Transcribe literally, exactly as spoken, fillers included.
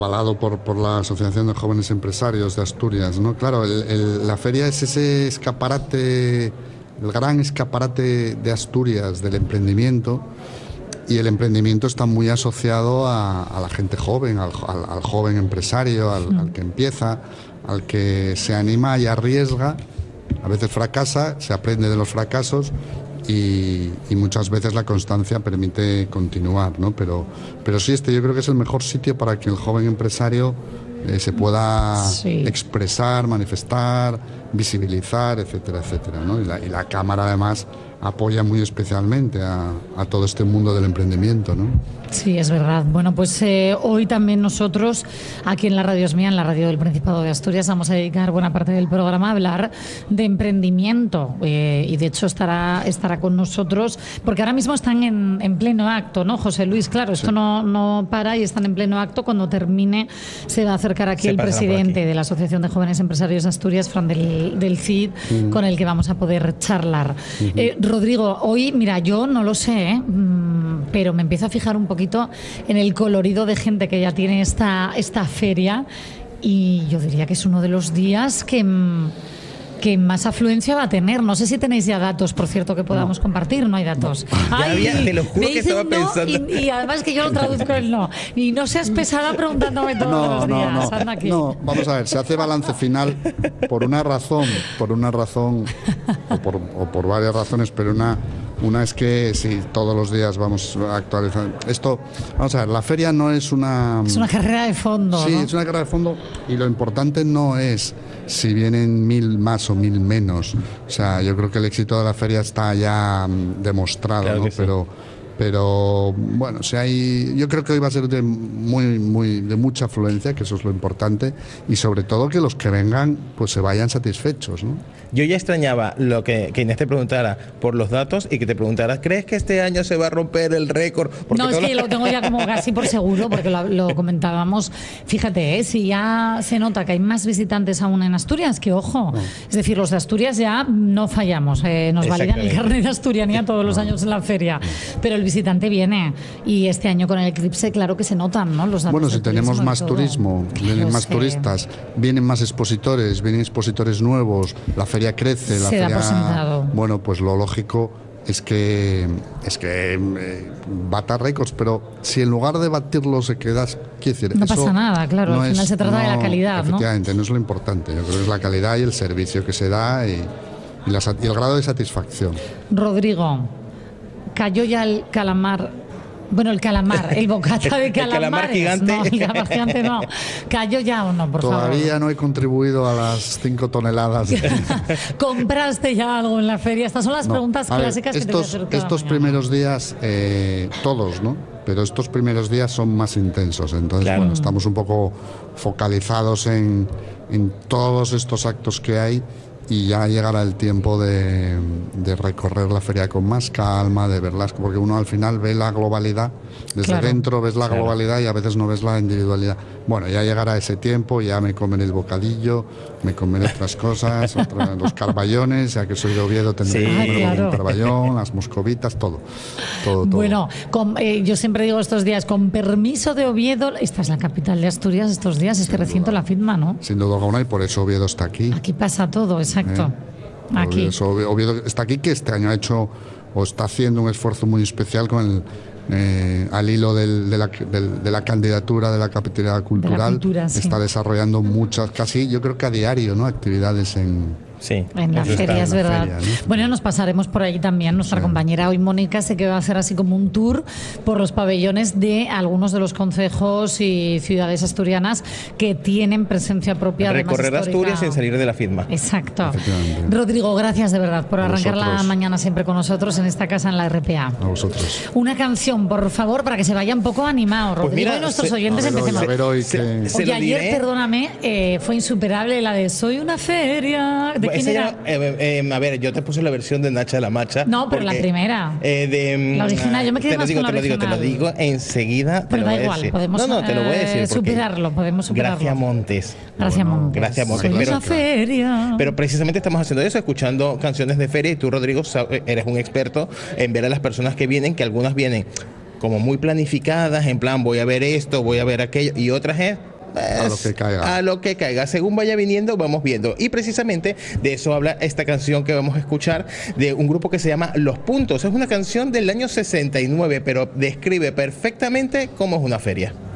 avalado por, por la Asociación de Jóvenes Empresarios de Asturias, ¿no? Claro, el, el, la feria es ese escaparate, el gran escaparate de Asturias del emprendimiento, y el emprendimiento está muy asociado a, a la gente joven, al, al, al joven empresario, al, al que empieza, al que se anima y arriesga, a veces fracasa, se aprende de los fracasos. Y, y muchas veces la constancia permite continuar, ¿no? Pero, pero sí, este yo creo que es el mejor sitio para que el joven empresario eh, se pueda sí. expresar, manifestar, visibilizar, etcétera, etcétera, ¿no? Y la, y la Cámara además apoya muy especialmente a, a todo este mundo del emprendimiento, ¿no? Sí, es verdad. Bueno, pues eh, hoy también nosotros, aquí en la Radio Es Mía, en la radio del Principado de Asturias, vamos a dedicar buena parte del programa a hablar de emprendimiento. Eh, y de hecho estará estará con nosotros, porque ahora mismo están en, en pleno acto, ¿no, José Luis? Claro, esto sí. no, no para y están en pleno acto. Cuando termine se va a acercar aquí se el presidente aquí. de la Asociación de Jóvenes Empresarios de Asturias, Fran del, del C I D, uh-huh. con el que vamos a poder charlar. Uh-huh. Eh, Rodrigo, hoy, mira, yo no lo sé, ¿eh? pero me empiezo a fijar un poquito en el colorido de gente que ya tiene esta, esta feria, y yo diría que es uno de los días que, que más afluencia va a tener. No sé si tenéis ya datos, por cierto, que podamos no. compartir. No hay datos. No. Ya Ay, había, te lo juro que estaba no, pensando. Y, y además que yo lo traduzco el no. Y no seas pesada preguntándome todos no, los no, días. No, Anda aquí. no, vamos a ver, se hace balance final por una razón, por una razón, o por, o por varias razones, pero una... Una es que si sí, todos los días vamos actualizando. Esto, vamos a ver, la feria no es una... Es una carrera de fondo, Sí, ¿no? es una carrera de fondo, y lo importante no es si vienen mil más o mil menos. O sea, yo creo que el éxito de la feria está ya demostrado, claro, ¿no? Pero... Sí. Pero bueno, si hay, yo creo que hoy va a ser de muy, muy, de mucha afluencia, que eso es lo importante, y sobre todo que los que vengan pues se vayan satisfechos, ¿no? Yo ya extrañaba lo que, que Inés te preguntara por los datos y que te preguntara, ¿crees que este año se va a romper el récord? Porque no, es que lo... lo tengo ya como casi por seguro, porque lo, lo comentábamos. Fíjate, ¿eh? Si ya se nota que hay más visitantes aún en Asturias, que ojo, no. es decir, los de Asturias ya no fallamos, eh, nos validan el carnet de asturianía todos los años en la feria, pero el visitante viene, y este año con el eclipse claro que se notan, ¿no? Los datos. Bueno, si tenemos más turismo, vienen claro, más que... turistas, vienen más expositores, vienen expositores nuevos, la feria crece, la se feria, da por sentado. Bueno, pues lo lógico es que es que eh, bata récords, pero si en lugar de batirlo se quedas, quiero decir, no eso pasa nada, claro, no al final es, se trata no, de la calidad, efectivamente, ¿no? no es lo importante, yo creo que es la calidad y el servicio que se da y, y, la, y el grado de satisfacción. Rodrigo, cayó ya el calamar. Bueno, el calamar, el bocata de calamares. El calamar gigante. No, el calamar gigante no. ¿Cayó ya o no, por Todavía favor? Todavía no he contribuido a las cinco toneladas. ¿Compraste ya algo en la feria? Estas son las no. preguntas a clásicas ver, que estos, te voy a hacer toda Estos la primeros días, eh, todos, ¿no? Pero estos primeros días son más intensos. Entonces, claro. bueno, estamos un poco focalizados en, en todos estos actos que hay. Y ya llegará el tiempo de, de recorrer la feria con más calma, de verlas, porque uno al final ve la globalidad, desde claro, dentro ves la claro. globalidad y a veces no ves la individualidad. Bueno, ya llegará ese tiempo, ya me comeré el bocadillo, me comeré otras cosas, otras, los carballones, ya que soy de Oviedo tendré sí, que comer claro. un carballón, las moscovitas, todo. todo, todo. Bueno, con, eh, yo siempre digo estos días, con permiso de Oviedo, esta es la capital de Asturias estos días, este Sin recinto duda. La firma, ¿no? Sin duda alguna, y por eso Oviedo está aquí. Aquí pasa todo, exacto. ¿Eh? Aquí. Oviedo, Oviedo está aquí, que este año ha hecho o está haciendo un esfuerzo muy especial con el eh, al hilo del, de, la, del, de la candidatura de la capitalidad cultural. De la cultura, sí. Está desarrollando muchas, casi yo creo que a diario, ¿no? Actividades en... Sí, en la feria, es verdad. Feria, ¿no? Bueno, nos pasaremos por ahí también. Nuestra sí. compañera hoy, Mónica, sé que va a hacer así como un tour por los pabellones de algunos de los concejos y ciudades asturianas que tienen presencia propia. Recorrer Asturias sin salir de la firma. Exacto. Rodrigo, gracias de verdad por a arrancar vosotros. La mañana siempre con nosotros en esta casa en la R P A. A vosotros. Una canción, por favor, para que se vaya un poco animado, Rodrigo, pues mira, y nuestros se, oyentes empecemos. A ver hoy que... se, Oye, ayer, diré. perdóname, eh, fue insuperable la de Soy una feria. ¿De quién era? Eh, eh, a ver, yo te puse la versión de Nacha de la Macha. No, pero porque, la primera. Eh, de, la original, yo me quedé te lo más digo, con la te lo digo, original. te lo digo enseguida. Pero te lo da voy igual, a decir. podemos no, no, te lo voy a decir. Eh, superarlo, podemos superarlo. Gracias Montes. Gracias bueno, Montes. Gracias Montes. Soy una feria. Pero precisamente estamos haciendo eso, escuchando canciones de feria, y tú, Rodrigo, eres un experto en ver a las personas que vienen, que algunas vienen como muy planificadas, en plan voy a ver esto, voy a ver aquello, y otras es... A lo que caiga. A lo que caiga. Según vaya viniendo, vamos viendo. Y precisamente de eso habla esta canción que vamos a escuchar de un grupo que se llama Los Puntos. Es una canción del año sesenta y nueve, pero describe perfectamente cómo es una feria.